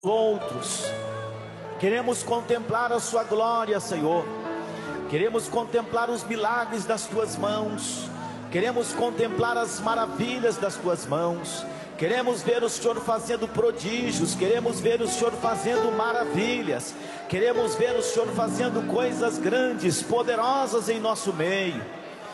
outros. Queremos contemplar a sua glória, Senhor. Queremos contemplar os milagres das tuas mãos. Queremos contemplar as maravilhas das tuas mãos. Queremos ver o Senhor fazendo prodígios. Queremos ver o Senhor fazendo maravilhas. Queremos ver o Senhor fazendo coisas grandes, poderosas em nosso meio.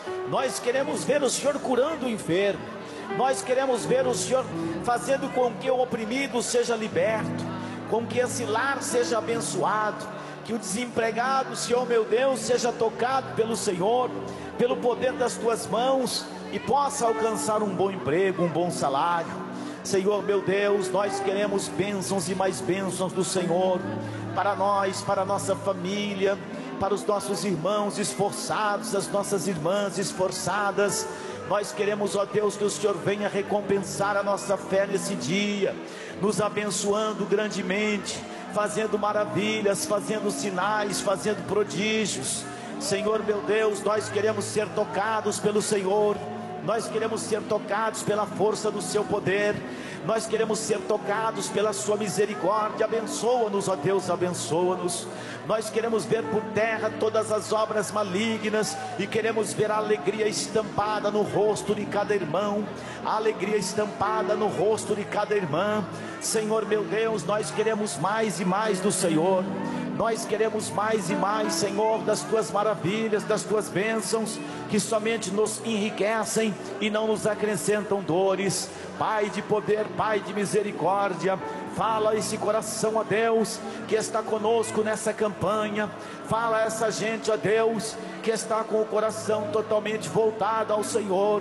Nós queremos ver o Senhor curando o enfermo. Nós queremos ver o Senhor fazendo com que o oprimido seja liberto, com que esse lar seja abençoado, que o desempregado, Senhor meu Deus, seja tocado pelo Senhor, pelo poder das tuas mãos, e possa alcançar um bom emprego, um bom salário. Senhor meu Deus, nós queremos bênçãos e mais bênçãos do Senhor, para nós, para a nossa família, para os nossos irmãos esforçados, as nossas irmãs esforçadas. Nós queremos, ó Deus, que o Senhor venha recompensar a nossa fé nesse dia, nos abençoando grandemente, fazendo maravilhas, fazendo sinais, fazendo prodígios. Senhor meu Deus, nós queremos ser tocados pelo Senhor. Nós queremos ser tocados pela força do seu poder. Nós queremos ser tocados pela sua misericórdia. Abençoa-nos, ó Deus, abençoa-nos. Nós queremos ver por terra todas as obras malignas, e queremos ver a alegria estampada no rosto de cada irmão, a alegria estampada no rosto de cada irmã. Senhor meu Deus, nós queremos mais e mais do Senhor. Nós queremos mais e mais, Senhor, das tuas maravilhas, das tuas bênçãos, que somente nos enriquecem e não nos acrescentam dores. Pai de poder, Pai de misericórdia, fala esse coração, ó Deus, que está conosco nessa campanha. Fala essa gente, ó Deus, que está com o coração totalmente voltado ao Senhor.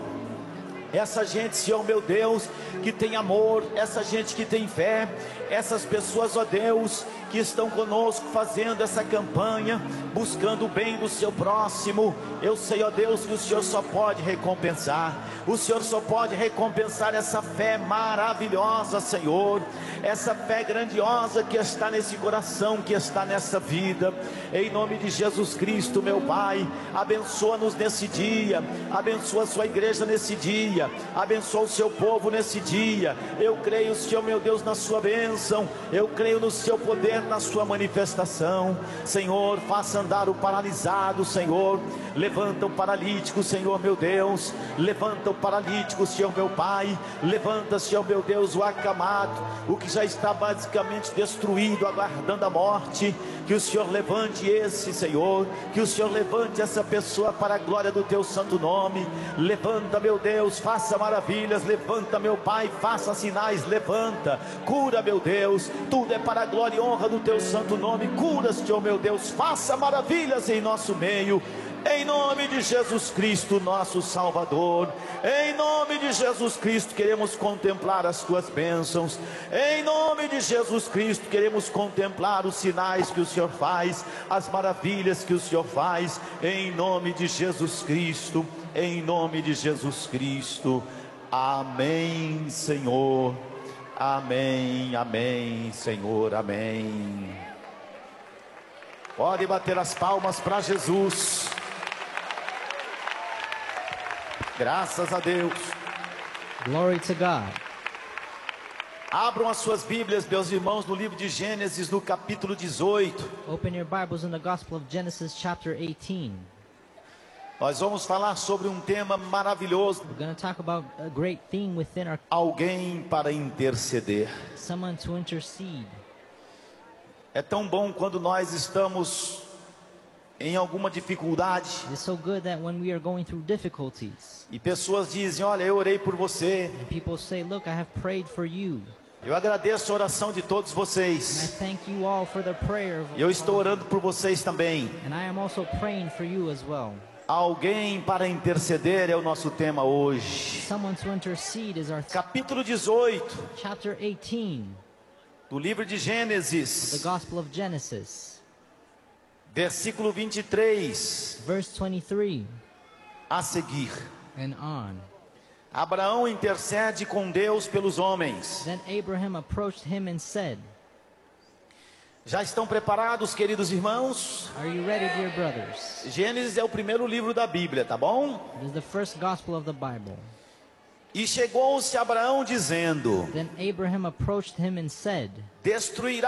Essa gente, Senhor meu Deus, que tem amor, essa gente que tem fé, essas pessoas, ó Deus, que estão conosco fazendo essa campanha, buscando o bem do seu próximo. Eu sei, ó Deus, que o Senhor só pode recompensar. O Senhor só pode recompensar essa fé maravilhosa, Senhor, essa fé grandiosa que está nesse coração, que está nessa vida. Em nome de Jesus Cristo, meu Pai, abençoa-nos nesse dia, abençoa a sua igreja nesse dia, abençoa o seu povo nesse dia. Eu creio, Senhor meu Deus, na sua bênção, eu creio no seu poder, na sua manifestação. Senhor, faça andar o paralisado, Senhor, levanta o paralítico, Senhor meu Deus, levanta o paralítico, Senhor meu Pai, levanta, Senhor meu Deus, o acamado, o que já está basicamente destruído, aguardando a morte. Que o Senhor levante esse, Senhor, que o Senhor levante essa pessoa para a glória do teu santo nome. Levanta, meu Deus, faça maravilhas, levanta, meu Pai, faça sinais, levanta, cura, meu Deus, tudo é para a glória e honra do teu santo nome. Cura, Senhor meu Deus, faça maravilhas em nosso meio, em nome de Jesus Cristo, nosso Salvador. Em nome de Jesus Cristo, queremos contemplar as tuas bênçãos. Em nome de Jesus Cristo, queremos contemplar os sinais que o Senhor faz, as maravilhas que o Senhor faz. Em nome de Jesus Cristo, em nome de Jesus Cristo. Amém, Senhor. Amém, amém, Senhor, amém. Pode bater as palmas para Jesus. Graças a Deus. Glory to God. Abram as suas Bíblias, meus irmãos, no livro de Gênesis, no capítulo 18. Open your Bibles in the Gospel of Genesis, chapter 18. Nós vamos falar sobre um tema maravilhoso. We're going to talk about a great theme within our... Alguém para interceder. Someone to intercede. É tão bom quando nós estamos em alguma dificuldade, It's so good that when we are going through difficulties, e pessoas dizem: olha, eu orei por você. and people say, look, I have prayed for you. Eu agradeço a oração de todos And I vocês. thank you all for the prayer of... Eu estou orando por vocês também. And I am also praying for you as well. Alguém para interceder é o nosso tema hoje. Someone to intercede is our... Capítulo 18 Chapter 18, do livro de the Gênesis, Gospel of Genesis, versículo 23 verse 23 a seguir. and on. Abraão intercede com Deus pelos homens. Then Abraham approached him and said, Já estão preparados, queridos irmãos? are you ready, dear brothers? Gênesis é o primeiro livro da Bíblia, tá bom? It is the first gospel of the Bible. E chegou-se Abraão dizendo: Then Abraham approached him and said, destruirá